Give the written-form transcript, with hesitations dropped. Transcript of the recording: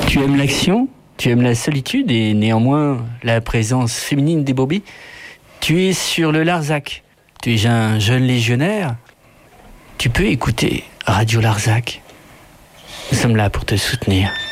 Tu aimes l'action, tu aimes la solitude et néanmoins la présence féminine des brebis. Tu es sur le Larzac, tu es un jeune légionnaire. Tu peux écouter Radio Larzac. Nous sommes là pour te soutenir.